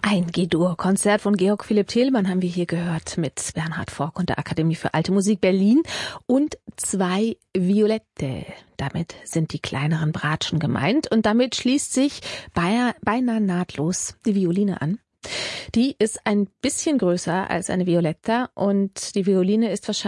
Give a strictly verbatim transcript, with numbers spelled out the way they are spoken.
Ein G-Dur-Konzert von Georg Philipp Telemann haben wir hier gehört mit Bernhard Fork und der Akademie für Alte Musik Berlin und zwei Violette. Damit sind die kleineren Bratschen gemeint und damit schließt sich beinahe nahtlos die Violine an. Die ist ein bisschen größer als eine Violetta und die Violine ist wahrscheinlich